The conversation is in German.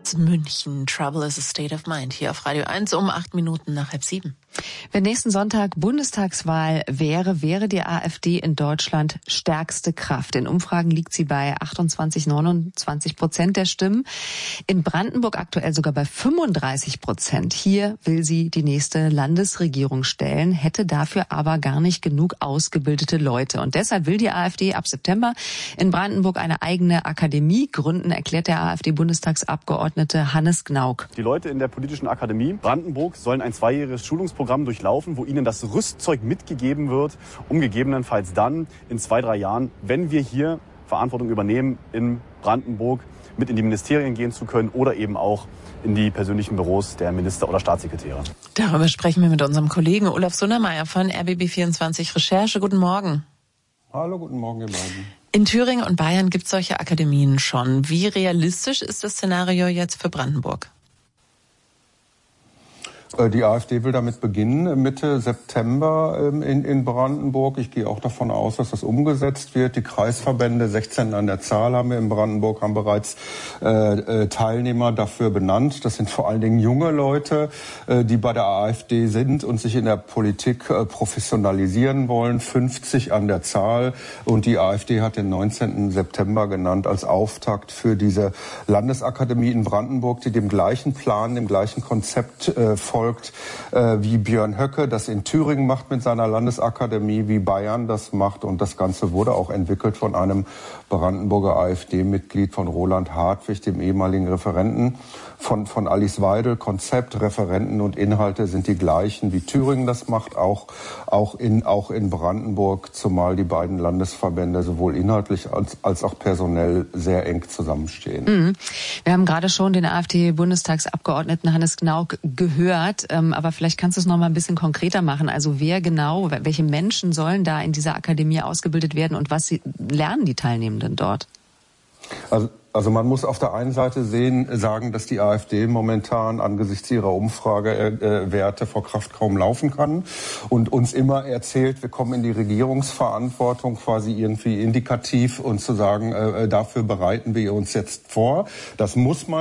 München. Trouble is a state of mind. Hier auf Radio 1 um 8 Minuten nach 6:30. Wenn nächsten Sonntag Bundestagswahl wäre die AfD in Deutschland stärkste Kraft. In Umfragen liegt sie bei 28-29% der Stimmen. In Brandenburg aktuell sogar bei 35%. Hier will sie die nächste Landesregierung stellen, hätte dafür aber gar nicht genug ausgebildete Leute. Und deshalb will die AfD ab September in Brandenburg eine eigene Akademie gründen, erklärt der AfD-Bundestagsabgeordnete Hannes Gnauk. Die Leute in der politischen Akademie Brandenburg sollen ein 2-jähriges Schulungsprogramm durchlaufen, wo ihnen das Rüstzeug mitgegeben wird, um gegebenenfalls dann in 2-3 Jahren, wenn wir hier Verantwortung übernehmen, in Brandenburg mit in die Ministerien gehen zu können oder eben auch in die persönlichen Büros der Minister oder Staatssekretäre. Darüber sprechen wir mit unserem Kollegen Olaf Sundermeier von RBB24 Recherche. Guten Morgen. Hallo, guten Morgen, ihr beiden. In Thüringen und Bayern gibt es solche Akademien schon. Wie realistisch ist das Szenario jetzt für Brandenburg? Die AfD will damit beginnen, Mitte September in Brandenburg. Ich gehe auch davon aus, dass das umgesetzt wird. Die Kreisverbände, 16 an der Zahl haben wir in Brandenburg, haben bereits Teilnehmer dafür benannt. Das sind vor allen Dingen junge Leute, die bei der AfD sind und sich in der Politik professionalisieren wollen. 50 an der Zahl. Und die AfD hat den 19. September genannt als Auftakt für diese Landesakademie in Brandenburg, die dem gleichen Plan, dem gleichen Konzept folgt, wie Björn Höcke das in Thüringen macht mit seiner Landesakademie, wie Bayern das macht. Und das Ganze wurde auch entwickelt von einem Brandenburger AfD-Mitglied, von Roland Hartwig, dem ehemaligen Referenten von Alice Weidel. Konzept, Referenten und Inhalte sind die gleichen, wie Thüringen das macht, auch in Brandenburg, zumal die beiden Landesverbände sowohl inhaltlich als auch personell sehr eng zusammenstehen. Mhm. Wir haben gerade schon den AfD-Bundestagsabgeordneten Hannes Gnauk gehört, aber vielleicht kannst du es noch mal ein bisschen konkreter machen. Also wer genau, welche Menschen sollen da in dieser Akademie ausgebildet werden und was lernen die Teilnehmenden dort? Also man muss auf der einen Seite sagen, dass die AfD momentan angesichts ihrer Umfragewerte vor Kraft kaum laufen kann und uns immer erzählt, wir kommen in die Regierungsverantwortung quasi irgendwie indikativ und zu sagen, dafür bereiten wir uns jetzt vor. Das muss man